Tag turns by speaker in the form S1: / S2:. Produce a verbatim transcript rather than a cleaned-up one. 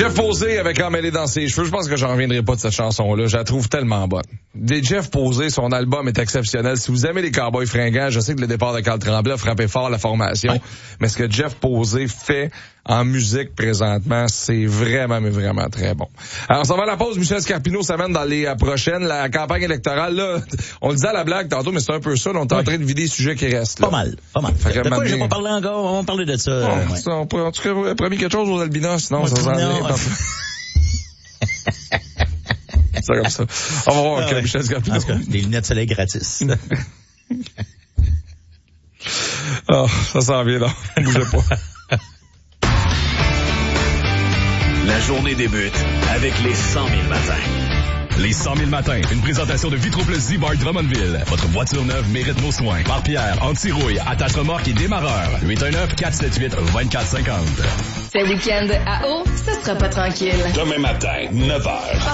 S1: Jeff Posé avec Emmêlé dans ses cheveux. Je pense que j'en reviendrai pas de cette chanson-là. Je la trouve tellement bonne. Des Jeff Posé, son album est exceptionnel. Si vous aimez les Cowboys fringants, je sais que le départ de Carl Tremblay a frappé fort la formation. Ouais. Mais ce que Jeff Posé fait en musique présentement, c'est vraiment, mais vraiment très bon. Alors, on s'en va à la pause. Michel Scarpino s'amène dans les prochaines. La campagne électorale, là, on le disait à la blague tantôt, mais c'est un peu ça. Là, on est oui. en train de vider les sujets qui restent. Là.
S2: Pas mal, pas mal.
S1: Fait
S2: de quoi j'ai pas parlé encore? On va parler de ça.
S1: Bon,
S2: ouais.
S1: ça on peut, en tout cas, on a promis quelque chose aux albinos, sinon ouais, ça s'en vient. C'est comme ça. On va voir ah, ouais. Michel Scarpino.
S2: Des lunettes soleil gratis.
S1: Oh, ça s'en vient, là. Bougez pas.
S3: La journée débute avec les cent mille matins.
S4: Les cent mille matins, une présentation de Vitroplus Z-Bar Drummondville. Votre voiture neuve mérite nos soins. Par Pierre, anti-rouille, attache remorque et démarreur. huit un neuf, quatre sept huit, deux quatre cinq zéro.
S5: Ce week-end à eau, ça sera pas tranquille.
S3: Demain matin, neuf heures.